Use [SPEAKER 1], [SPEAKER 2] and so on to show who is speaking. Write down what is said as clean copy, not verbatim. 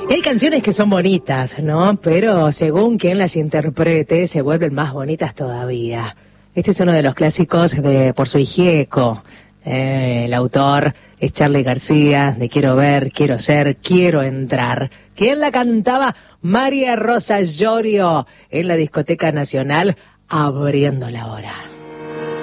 [SPEAKER 1] Y hay canciones que son bonitas, ¿no? Pero según quien las interprete, se vuelven más bonitas todavía. Este es uno de los clásicos de Por Soy Gieco. El autor es Charly García, de Quiero Ver, Quiero Ser, Quiero Entrar. ¿Quién la cantaba? María Rosa Llorio, en la Discoteca Nacional, abriendo la hora.